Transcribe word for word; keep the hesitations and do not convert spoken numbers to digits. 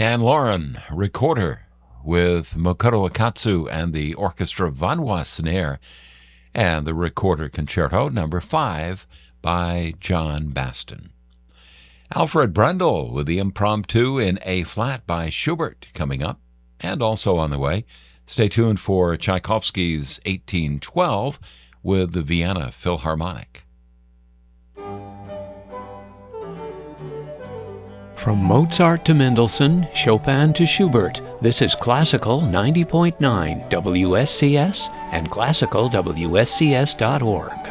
Dan Lauren, recorder, with Makoto Akatsu and the orchestra Vanwa Snare, and the Recorder Concerto number five by John Baston. Alfred Brendel with the Impromptu in A-flat by Schubert coming up, and also on the way. Stay tuned for Tchaikovsky's eighteen twelve with the Vienna Philharmonic. From Mozart to Mendelssohn, Chopin to Schubert, this is Classical ninety point nine W S C S and classical W S C S dot org.